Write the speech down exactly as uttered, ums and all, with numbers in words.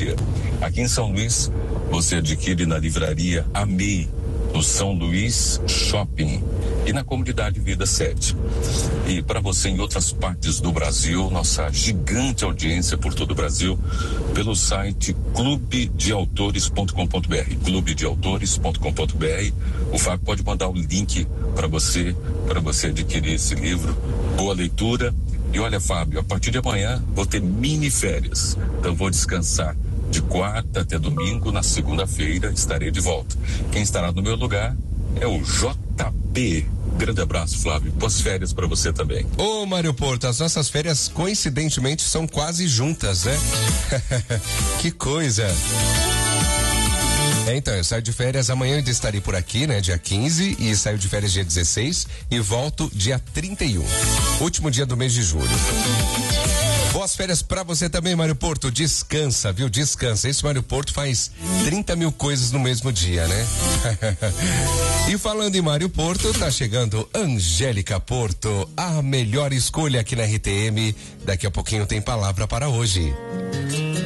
você. Aqui em São Luís, você adquire na livraria Amei, no São Luís Shopping e na comunidade Vida sete. E para você em outras partes do Brasil, nossa gigante audiência por todo o Brasil, pelo site clube de autores ponto com ponto br, clube de autores ponto com ponto br. O Fábio pode mandar o link para você, para você adquirir esse livro. Boa leitura. E olha, Fábio, a partir de amanhã vou ter mini férias, então vou descansar de quarta até domingo. Na segunda-feira estarei de volta. Quem estará no meu lugar é o J P. Grande abraço, Flávio. Boas férias para você também. Ô, Mário Porto, as nossas férias coincidentemente são quase juntas, né? Que coisa. É, então, eu saio de férias amanhã, eu estarei por aqui, né? Dia quinze, e saio de férias dia dezesseis e volto dia trinta e um. Último dia do mês de julho. Boas férias pra você também, Mário Porto. Descansa, viu? Descansa. Esse Mário Porto faz trinta mil coisas no mesmo dia, né? E falando em Mário Porto, tá chegando Angélica Porto, a melhor escolha aqui na R T M. Daqui a pouquinho tem palavra para hoje.